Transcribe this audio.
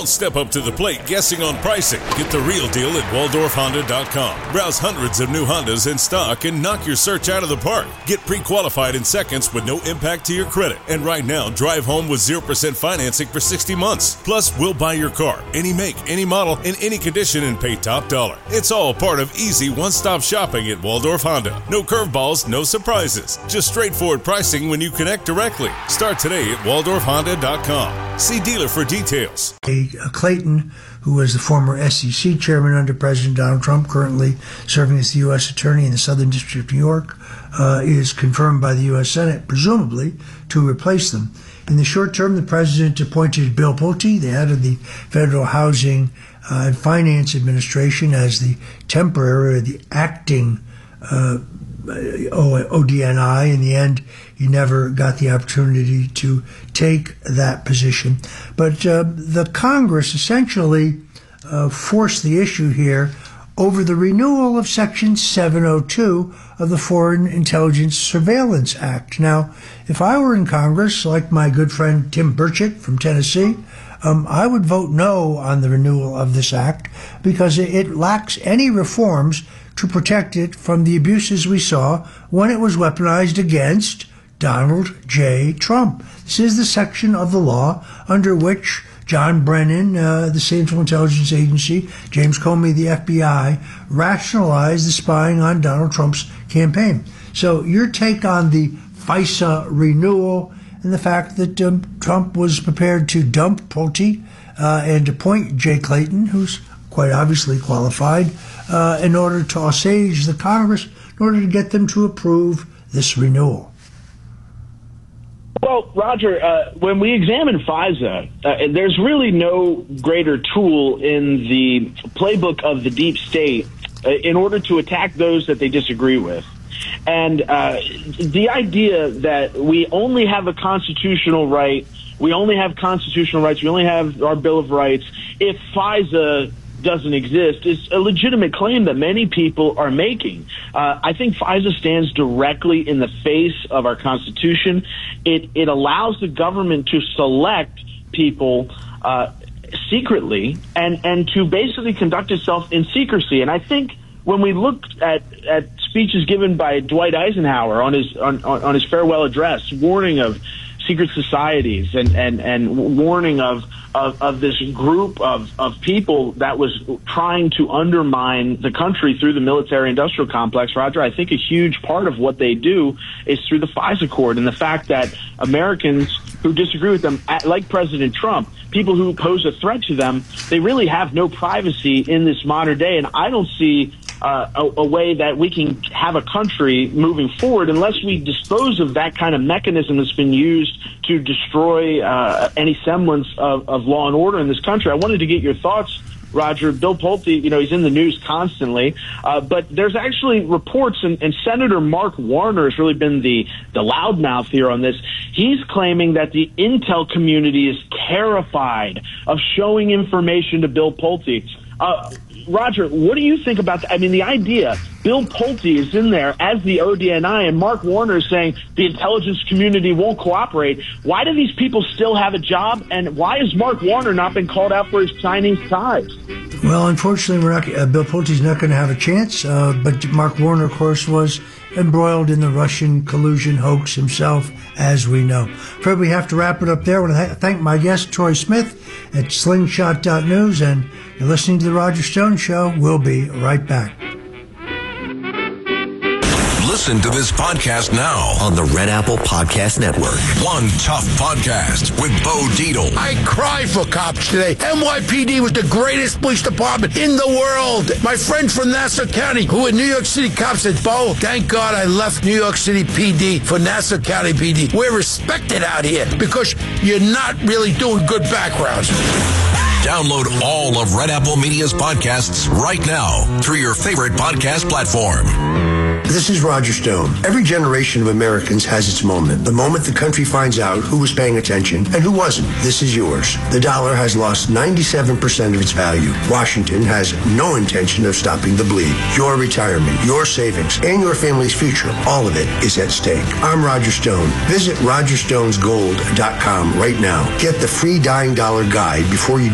Don't step up to the plate guessing on pricing. Get the real deal at WaldorfHonda.com. Browse hundreds of new Hondas in stock and knock your search out of the park. Get pre-qualified in seconds with no impact to your credit. And right now, drive home with 0% financing for 60 months. Plus, we'll buy your car, any make, any model, in any condition, and pay top dollar. It's all part of easy one-stop shopping at Waldorf Honda. No curveballs, no surprises. Just straightforward pricing when you connect directly. Start today at WaldorfHonda.com. See dealer for details. Clayton, who was the former SEC chairman under President Donald Trump, currently serving as the U.S. Attorney in the Southern District of New York, is confirmed by the U.S. Senate, presumably, to replace them. In the short term, the president appointed Bill Pulte, the head of the Federal Housing and Finance Administration, as the temporary, the acting ODNI. In the end, he never got the opportunity to take that position. But the Congress essentially forced the issue here over the renewal of Section 702 of the Foreign Intelligence Surveillance Act. Now, if I were in Congress, like my good friend Tim Burchett from Tennessee, I would vote no on the renewal of this act because it lacks any reforms to protect it from the abuses we saw when it was weaponized against Donald J. Trump. This is the section of the law under which John Brennan, the Central Intelligence Agency, James Comey, the FBI, rationalized the spying on Donald Trump's campaign. So your take on the FISA renewal and the fact that Trump was prepared to dump Pulte and appoint Jay Clayton, who's quite obviously qualified, in order to assuage the Congress, in order to get them to approve this renewal. Well, Roger, when we examine FISA, there's really no greater tool in the playbook of the deep state in order to attack those that they disagree with. And the idea that we only have a constitutional right, we only have constitutional rights, we only have our Bill of Rights if FISA doesn't exist is a legitimate claim that many people are making. I think FISA stands directly in the face of our Constitution. It allows the government to select people secretly and to basically conduct itself in secrecy. And I think when we look at speeches given by Dwight Eisenhower on his farewell address, warning of secret societies and warning of this group of people that was trying to undermine the country through the military-industrial complex, Roger, I think a huge part of what they do is through the FISA court and the fact that Americans who disagree with them, like President Trump, people who pose a threat to them, they really have no privacy in this modern day, and I don't see a way that we can have a country moving forward unless we dispose of that kind of mechanism that's been used to destroy any semblance of law and order in this country. I wanted to get your thoughts, Roger. Bill Pulte, he's in the news constantly, but there's actually reports, and Senator Mark Warner has really been the loudmouth here on this. He's claiming that the intel community is terrified of showing information to Bill Pulte. Roger, what do you think about that? I mean, the idea, Bill Pulte is in there as the ODNI, and Mark Warner is saying the intelligence community won't cooperate. Why do these people still have a job, and why has Mark Warner not been called out for his Chinese ties? Well, unfortunately, Bill Pulte's not going to have a chance, but Mark Warner, of course, was embroiled in the Russian collusion hoax himself, as we know. Fred, we have to wrap it up there. I want to thank my guest, Troy Smith at Slingshot.news, and you're listening to The Roger Stone Show. We'll be right back. Listen to this podcast now on the Red Apple Podcast Network. One Tough Podcast with Bo Dietl. I cry for cops today. NYPD was the greatest police department in the world. My friend from Nassau County, who in New York City cops, said, Bo, thank God I left New York City PD for Nassau County PD. We're respected out here because you're not really doing good backgrounds. Download all of Red Apple Media's podcasts right now through your favorite podcast platform. This is Roger Stone. Every generation of Americans has its moment. The moment the country finds out who was paying attention and who wasn't. This is yours. The dollar has lost 97% of its value. Washington has no intention of stopping the bleed. Your retirement, your savings, and your family's future, all of it is at stake. I'm Roger Stone. Visit RogerStonesGold.com right now. Get the free Dying Dollar Guide before you